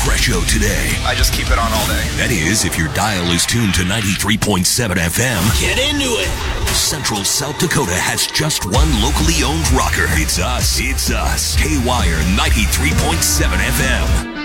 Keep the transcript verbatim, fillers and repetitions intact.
Depresso today. I just keep it on all day. That is, if your dial is tuned to ninety-three point seven F M. Get into it. Central South Dakota has just one locally owned rocker. It's us. It's us. K-Wire ninety-three point seven F M.